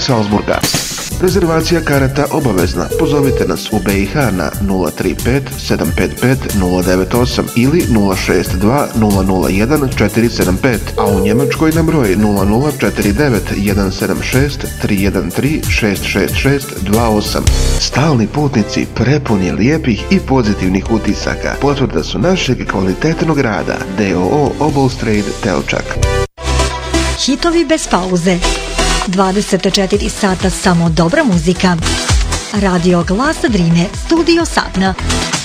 Salzburga. Rezervacija karata obavezna. Pozovite nas u BiH na 035 755 098 ili 062 001 475, a u Njemačkoj na broj 0049 176 313 666 28. Stalni putnici prepuni lijepih i pozitivnih utisaka. Potvrda su našeg kvalitetnog rada. DOO Obolstrade Telčak. Hitovi bez pauze. 24 sata samo dobra muzika. Radio Glas Drine, Studio Sapna.